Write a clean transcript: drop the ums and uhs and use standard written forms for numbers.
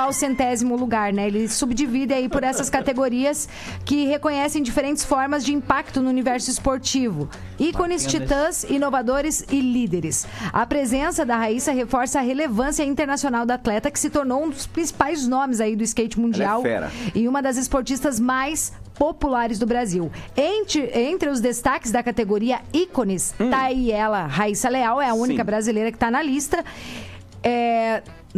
ao 100º lugar, né? Ele subdivide aí por essas categorias que reconhecem diferentes formas de impacto no universo esportivo. Ícones, titãs, inovadores e líderes. A presença da Raíssa reforça a relevância internacional da atleta, que se tornou um dos principais nomes aí do skate mundial e uma das esportistas mais populares do Brasil. Entre os destaques da categoria ícones, tá aí ela, Raíssa Leal, é a única brasileira que tá na lista.